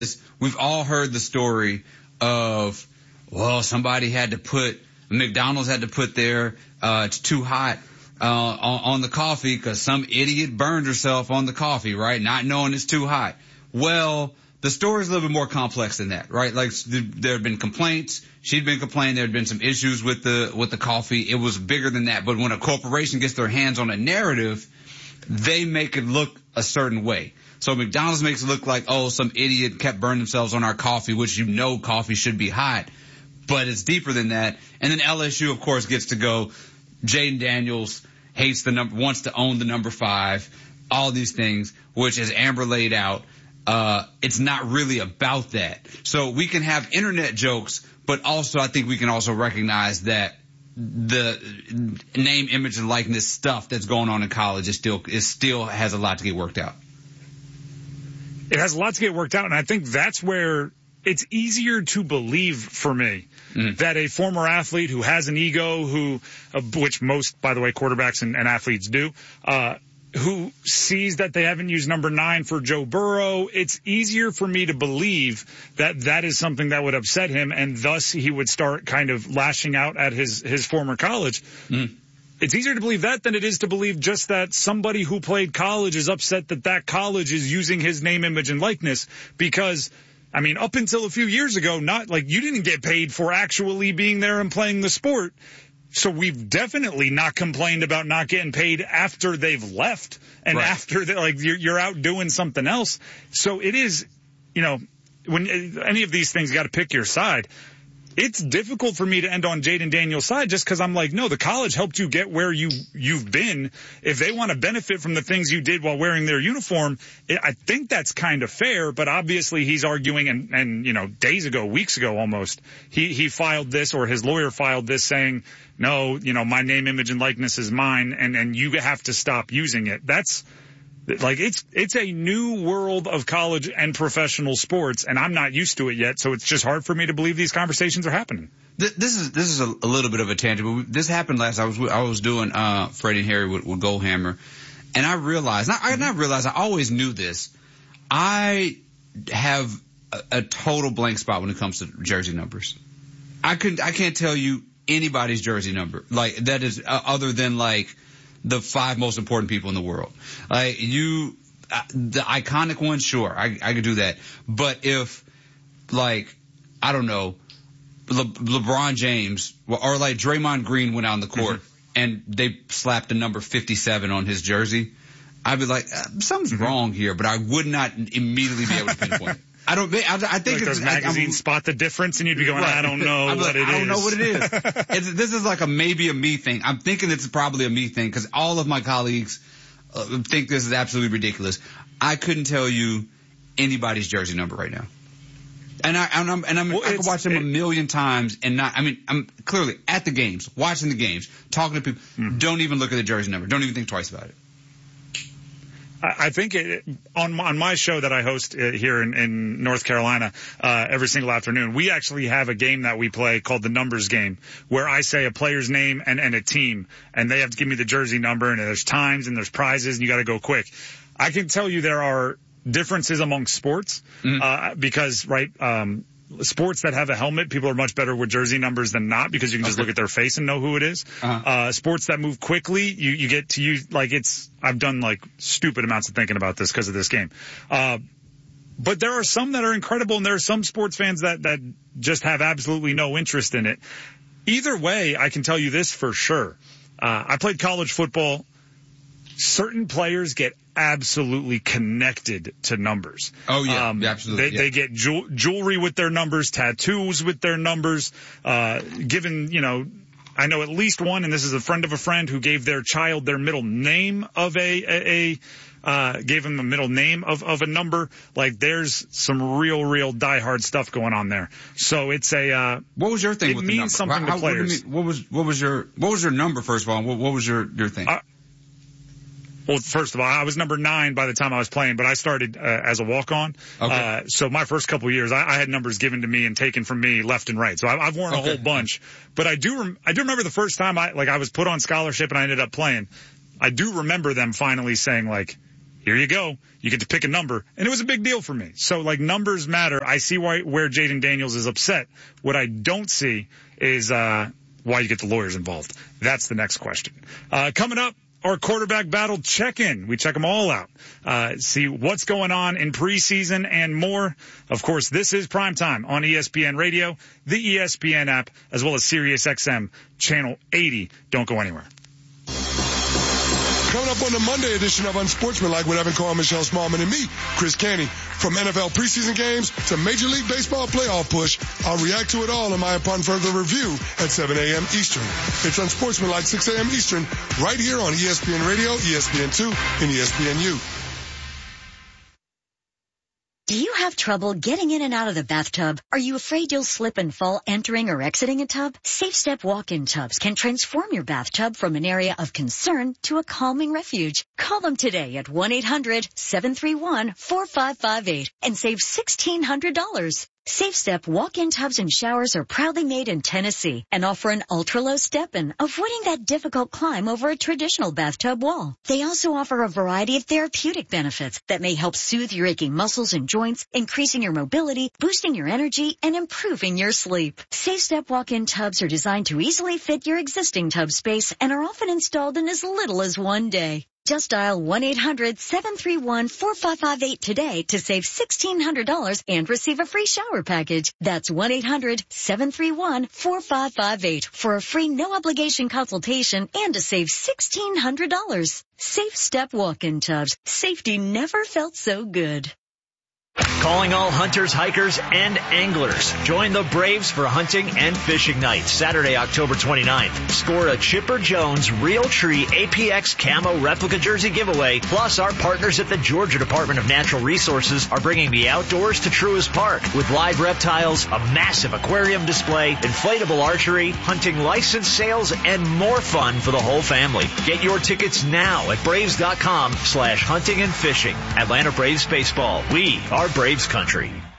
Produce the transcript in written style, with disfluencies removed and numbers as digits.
we've all heard the story of, well, McDonald's had to put their, it's too hot, on the coffee because some idiot burned herself on the coffee, right? Not knowing it's too hot. Well, the story's a little bit more complex than that, right? Like there had been complaints. She'd been complaining. There had been some issues with the coffee. It was bigger than that. But when a corporation gets their hands on a narrative, they make it look a certain way. So McDonald's makes it look like, oh, some idiot kept burning themselves on our coffee, which coffee should be hot. But it's deeper than that. And then LSU, of course, gets to go. Jaden Daniels hates the number, wants to own the number 5, all these things, which as Amber laid out, it's not really about that. So we can have internet jokes, but also I think we can also recognize that the name, image, and likeness stuff that's going on in college is still has a lot to get worked out. It has a lot to get worked out, and I think that's where it's easier to believe for me that a former athlete who has an ego, which most, by the way, quarterbacks and athletes do, who sees that they haven't used number 9 for Joe Burrow, it's easier for me to believe that is something that would upset him, and thus he would start kind of lashing out at his former college. It's easier to believe that than it is to believe just that somebody who played college is upset that college is using his name, image, and likeness because, I mean, up until a few years ago, not like you didn't get paid for actually being there and playing the sport. So we've definitely not complained about not getting paid after they've left and after you're out doing something else. So it is, when any of these things, you got to pick your side. It's difficult for me to end on Jaden Daniels' side just because I'm like, no, the college helped you get where you've been. If they want to benefit from the things you did while wearing their uniform, I think that's kind of fair. But obviously he's arguing, and days ago, weeks ago almost, he filed this, or his lawyer filed this saying, no, my name, image, and likeness is mine, and you have to stop using it. That's like it's a new world of college and professional sports, and I'm not used to it yet, so it's just hard for me to believe these conversations are happening. This is a little bit of a tangent, but this happened last. I was doing Freddie and Harry with Goldhammer, and I realized, I always knew this. I have a total blank spot when it comes to jersey numbers. I can't tell you anybody's jersey number like that is other than like the 5 most important people in the world. Like the iconic ones, sure, I could do that. But if, like, I don't know, LeBron James or like Draymond Green went out on the court and they slapped the number 57 on his jersey, I'd be like, something's wrong here, but I would not immediately be able to pinpoint it. I think like those magazines spot the difference, and you'd be going, I don't know what it is. I don't know what it is. This is like maybe a me thing. I'm thinking it's probably a me thing because all of my colleagues think this is absolutely ridiculous. I couldn't tell you anybody's jersey number right now. And I could watch them a million times and not, I'm clearly at the games, watching the games, talking to people. Don't even look at the jersey number. Don't even think twice about it. I think on my show that I host here in North Carolina every single afternoon, we actually have a game that we play called the numbers game, where I say a player's name and a team, and they have to give me the jersey number, and there's times and there's prizes, and you got to go quick. I can tell you there are differences among sports because sports that have a helmet, people are much better with jersey numbers than not because you can just look at their face and know who it is. Sports that move quickly, you get to use, I've done stupid amounts of thinking about this because of this game. But there are some that are incredible, and there are some sports fans that just have absolutely no interest in it. Either way, I can tell you this for sure. I played college football. Certain players get absolutely connected to numbers. Oh, yeah, absolutely. They get jewelry with their numbers, tattoos with their numbers, given, I know at least one, and this is a friend of a friend, who gave their child their middle name of gave him the middle name of a number. Like, there's some real diehard stuff going on there. So it's what was your thing with the number? It means something to players. What was your number, first of all? What was your thing? Well, first of all, I was number 9 by the time I was playing, but I started as a walk-on. Okay. So my first couple of years, I had numbers given to me and taken from me left and right. So I've worn a whole bunch. But I do remember the first time I was put on scholarship and I ended up playing. I do remember them finally saying, here you go. You get to pick a number. And it was a big deal for me. So, like, numbers matter. I see where Jaden Daniels is upset. What I don't see is why you get the lawyers involved. That's the next question. Coming up, our quarterback battle check-in. We check them all out. See what's going on in preseason and more. Of course, this is Primetime on ESPN Radio, the ESPN app, as well as SiriusXM Channel 80. Don't go anywhere. Coming up on the Monday edition of Unsportsmanlike with Evan Carr, Michelle Smallman, and me, Chris Canty. From NFL preseason games to Major League Baseball playoff push, I'll react to it all in my Upon Further Review at 7 a.m. Eastern. It's Unsportsmanlike 6 a.m. Eastern, right here on ESPN Radio, ESPN2, and ESPNU. Do you have trouble getting in and out of the bathtub? Are you afraid you'll slip and fall entering or exiting a tub? Safe Step walk-in tubs can transform your bathtub from an area of concern to a calming refuge. Call them today at 1-800-731-4558 and save $1,600. Safe Step walk-in tubs and showers are proudly made in Tennessee and offer an ultra-low step-in, avoiding that difficult climb over a traditional bathtub wall. They also offer a variety of therapeutic benefits that may help soothe your aching muscles and joints, increasing your mobility, boosting your energy, and improving your sleep. Safe Step walk-in tubs are designed to easily fit your existing tub space and are often installed in as little as one day. Just dial 1-800-731-4558 today to save $1,600 and receive a free shower package. That's 1-800-731-4558 for a free no-obligation consultation and to save $1,600. Safe Step walk-in tubs. Safety never felt so good. Calling all hunters, hikers, and anglers. Join the Braves for hunting and fishing night, Saturday, October 29th. Score a Chipper Jones Realtree APX Camo replica jersey giveaway. Plus, our partners at the Georgia Department of Natural Resources are bringing the outdoors to Truist Park with live reptiles, a massive aquarium display, inflatable archery, hunting license sales, and more fun for the whole family. Get your tickets now at Braves.com/hunting and fishing. Atlanta Braves Baseball. We are Braves Country.